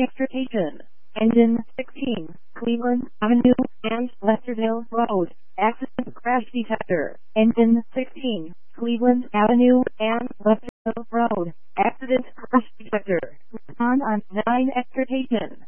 extrication. Engine 16, Cleveland Avenue and Lesterville Road. Accident crash detector. Engine 16, Cleveland Avenue and Lesterville Road. Accident crash detector. Respond on 9 extrication.